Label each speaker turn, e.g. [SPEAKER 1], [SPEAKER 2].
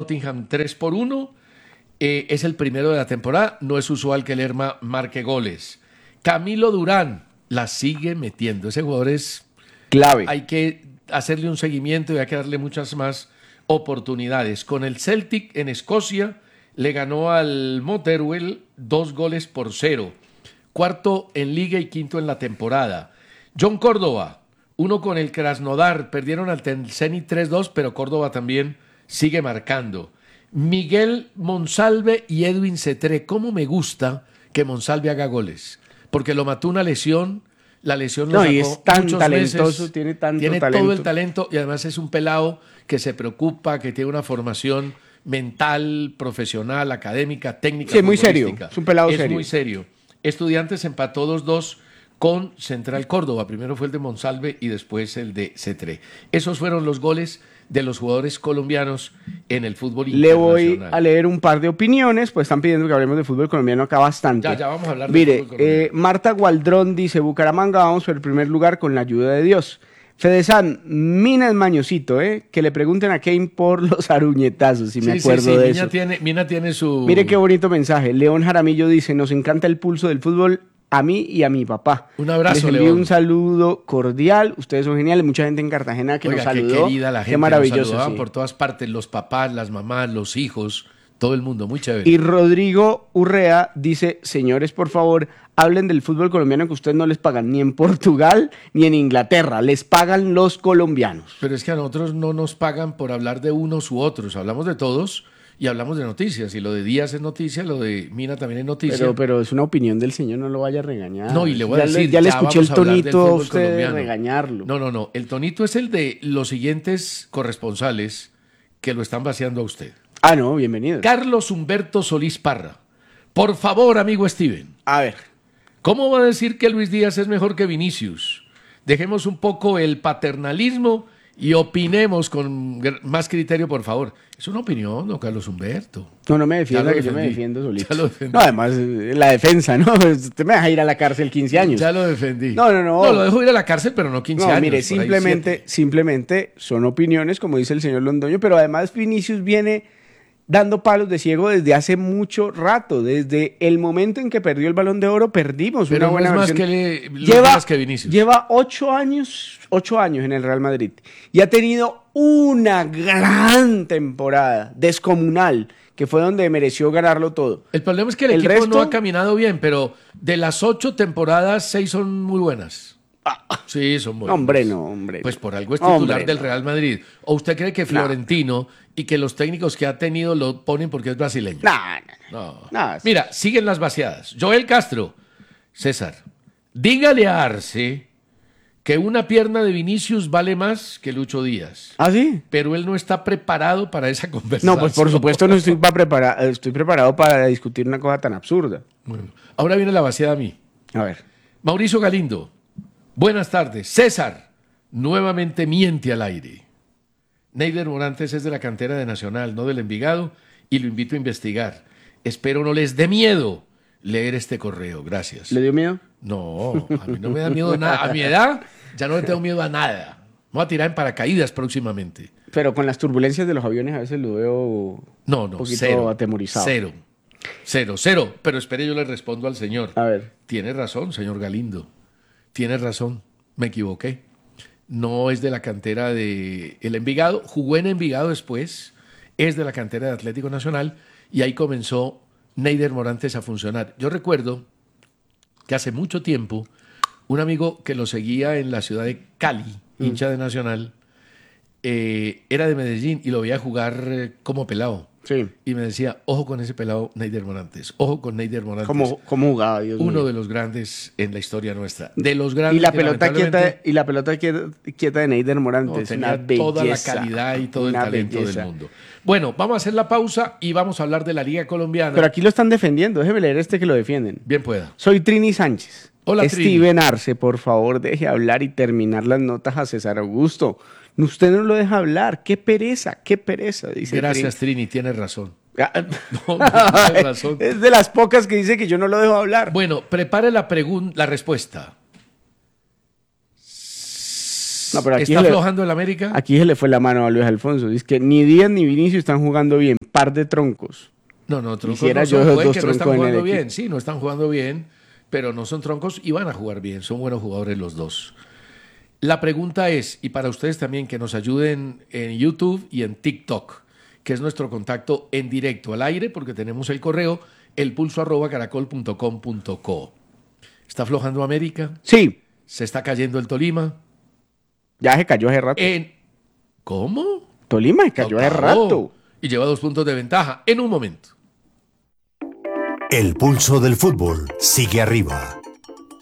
[SPEAKER 1] Nottingham 3-1. Es el primero de la temporada. No es usual que Lerma marque goles. Camilo Durán la sigue metiendo. Ese jugador es
[SPEAKER 2] clave.
[SPEAKER 1] Hay que hacerle un seguimiento y hay que darle muchas más oportunidades. Con el Celtic en Escocia le ganó al Motherwell 2-0. Cuarto en liga y quinto en la temporada. John Córdoba, uno con el Krasnodar, perdieron al Zenit 3-2, pero Córdoba también sigue marcando. Miguel Monsalve y Edwin Cetré. ¿Cómo me gusta que Monsalve haga goles? Porque lo mató una lesión, la lesión lo sacó
[SPEAKER 2] y es tan
[SPEAKER 1] muchos
[SPEAKER 2] talentoso,
[SPEAKER 1] meses,
[SPEAKER 2] tiene tanto
[SPEAKER 1] talento. Todo el talento y además es un pelado que se preocupa, que tiene una formación mental, profesional, académica, técnica.
[SPEAKER 2] Sí, es muy serio, es un pelado serio.
[SPEAKER 1] Es muy serio. Estudiantes empató 2-2 con Central Córdoba. Primero fue el de Monsalve y después el de Cetré. Esos fueron los goles de los jugadores colombianos en el fútbol internacional.
[SPEAKER 2] Le voy a leer un par de opiniones, pues están pidiendo que hablemos de fútbol colombiano acá bastante.
[SPEAKER 1] Ya vamos a hablar
[SPEAKER 2] de
[SPEAKER 1] fútbol colombiano.
[SPEAKER 2] Marta Gualdrón dice, Bucaramanga vamos por el primer lugar con la ayuda de Dios. Fedesan, Mina es mañosito, que le pregunten a Kane por los aruñetazos, si me acuerdo de eso.
[SPEAKER 1] Mina tiene su...
[SPEAKER 2] Mire qué bonito mensaje. León Jaramillo dice, nos encanta el pulso del fútbol a mí y a mi papá.
[SPEAKER 1] Un abrazo,
[SPEAKER 2] les envío
[SPEAKER 1] León.
[SPEAKER 2] un saludo cordial. Ustedes son geniales. Mucha gente en Cartagena que nos saludó.
[SPEAKER 1] Qué querida la gente.
[SPEAKER 2] Qué maravilloso.
[SPEAKER 1] Nos saludaban
[SPEAKER 2] sí.
[SPEAKER 1] por todas partes, los papás, las mamás, los hijos, todo el mundo. Muy chévere.
[SPEAKER 2] Y Rodrigo Urrea dice, señores, por favor, hablen del fútbol colombiano que ustedes no les pagan ni en Portugal ni en Inglaterra. Les pagan los colombianos.
[SPEAKER 1] Pero es que a nosotros no nos pagan por hablar de unos u otros. Hablamos de todos. Y hablamos de noticias, y lo de Díaz es noticia, lo de Mina también es noticia.
[SPEAKER 2] Pero es una opinión del señor, no lo vaya a regañar.
[SPEAKER 1] No, y le voy a decir,
[SPEAKER 2] ya le escuché el
[SPEAKER 1] vamos a hablar del
[SPEAKER 2] tonito a
[SPEAKER 1] fútbol
[SPEAKER 2] usted de
[SPEAKER 1] colombiano.
[SPEAKER 2] regañarlo.
[SPEAKER 1] No, el tonito es el de los siguientes corresponsales que lo están vaciando a usted.
[SPEAKER 2] Ah, no, bienvenido.
[SPEAKER 1] Carlos Humberto Solís Parra. Por favor, amigo Steven.
[SPEAKER 2] A ver.
[SPEAKER 1] ¿Cómo va a decir que Luis Díaz es mejor que Vinicius? Dejemos un poco el paternalismo y opinemos con más criterio, por favor. Es una opinión, don Carlos Humberto.
[SPEAKER 2] No me defienda, que yo me defiendo solito. No, además, la defensa, ¿no? Usted me deja ir a la cárcel 15 años.
[SPEAKER 1] Ya lo defendí.
[SPEAKER 2] No.
[SPEAKER 1] No, lo dejo ir a la cárcel, pero no 15 años.
[SPEAKER 2] No, mire, simplemente son opiniones, como dice el señor Londoño, pero además Vinicius viene dando palos de ciego desde hace mucho rato. Desde el momento en que perdió el Balón de Oro, perdimos
[SPEAKER 1] pero
[SPEAKER 2] una buena
[SPEAKER 1] no es
[SPEAKER 2] versión.
[SPEAKER 1] más que Vinicius.
[SPEAKER 2] Lleva 8 años en el Real Madrid y ha tenido una gran temporada, descomunal, que fue donde mereció ganarlo todo.
[SPEAKER 1] El problema es que el equipo
[SPEAKER 2] resto
[SPEAKER 1] no ha caminado bien, pero de las 8 temporadas, 6 son muy buenas. Sí, son buenas.
[SPEAKER 2] Hombre.
[SPEAKER 1] Pues por algo es titular del Real Madrid. ¿O usted cree que Florentino y que los técnicos que ha tenido lo ponen porque es brasileño? No. Mira, siguen las vaciadas. Joel Castro, César, dígale a Arce que una pierna de Vinicius vale más que Lucho Díaz.
[SPEAKER 2] ¿Ah, sí?
[SPEAKER 1] Pero él no está preparado para esa conversación.
[SPEAKER 2] No, pues por supuesto no estoy preparado. Estoy preparado para discutir una cosa tan absurda.
[SPEAKER 1] Bueno, ahora viene la vaciada a mí.
[SPEAKER 2] A ver.
[SPEAKER 1] Mauricio Galindo, buenas tardes. César, nuevamente miente al aire. Neider Morantes es de la cantera de Nacional, no del Envigado, y lo invito a investigar. Espero no les dé miedo leer este correo. Gracias.
[SPEAKER 2] ¿Le dio miedo?
[SPEAKER 1] No, a mí no me da miedo nada. A mi edad ya no le tengo miedo a nada. Me voy a tirar en paracaídas próximamente.
[SPEAKER 2] Pero con las turbulencias de los aviones a veces lo veo un poquito atemorizado.
[SPEAKER 1] Cero. Pero espere, yo le respondo al señor.
[SPEAKER 2] A ver.
[SPEAKER 1] Tiene razón, señor Galindo. Tiene razón. Me equivoqué. No es de la cantera de el Envigado. Jugó en Envigado después. Es de la cantera de Atlético Nacional. Y ahí comenzó Neider Morantes a funcionar. Yo recuerdo que hace mucho tiempo un amigo que lo seguía en la ciudad de Cali, hincha de Nacional, era de Medellín y lo veía jugar como pelado.
[SPEAKER 2] Sí.
[SPEAKER 1] Y me decía, ojo con ese pelado Neider Morantes, ojo con Neider Morantes.
[SPEAKER 2] ¿Cómo jugaba, Dios mío?
[SPEAKER 1] Uno de los grandes en la historia nuestra. De los grandes.
[SPEAKER 2] Y la pelota quieta de Neider Morantes.
[SPEAKER 1] Tenía una belleza, toda la calidad y todo el talento del mundo. Bueno, vamos a hacer la pausa y vamos a hablar de la Liga Colombiana.
[SPEAKER 2] Pero aquí lo están defendiendo. Déjeme leer que lo defienden.
[SPEAKER 1] Bien pueda.
[SPEAKER 2] Soy Trini Sánchez.
[SPEAKER 1] Hola,
[SPEAKER 2] Steven
[SPEAKER 1] Trini.
[SPEAKER 2] Arce, por favor, deje hablar y terminar las notas a César Augusto. Usted no lo deja hablar. Qué pereza, dice.
[SPEAKER 1] Gracias, Trini, tienes razón.
[SPEAKER 2] No, tienes razón. Es de las pocas que dice que yo no lo dejo hablar.
[SPEAKER 1] Bueno, prepare la respuesta.
[SPEAKER 2] No, pero aquí
[SPEAKER 1] ¿Está aflojando el América?
[SPEAKER 2] Aquí se le fue la mano a Luis Alfonso. Dice que ni Díaz ni Vinicius están jugando bien. Par de troncos.
[SPEAKER 1] No, troncos
[SPEAKER 2] Quisiera
[SPEAKER 1] no
[SPEAKER 2] yo
[SPEAKER 1] son,
[SPEAKER 2] esos
[SPEAKER 1] pueden
[SPEAKER 2] dos
[SPEAKER 1] que no
[SPEAKER 2] troncos
[SPEAKER 1] están
[SPEAKER 2] en el
[SPEAKER 1] jugando
[SPEAKER 2] equipo.
[SPEAKER 1] bien. Sí, no están jugando bien, pero no son troncos y van a jugar bien. Son buenos jugadores los dos. La pregunta es, y para ustedes también, que nos ayuden en YouTube y en TikTok, que es nuestro contacto en directo al aire, porque tenemos el correo elpulso@caracol.com.co. ¿Está aflojando América?
[SPEAKER 2] Sí,
[SPEAKER 1] ¿Se está cayendo el Tolima?
[SPEAKER 2] ya se cayó hace rato.
[SPEAKER 1] ¿Cómo?
[SPEAKER 2] Tolima se cayó hace rato.
[SPEAKER 1] Y lleva 2 puntos de ventaja en un momento.
[SPEAKER 3] El pulso del fútbol sigue arriba.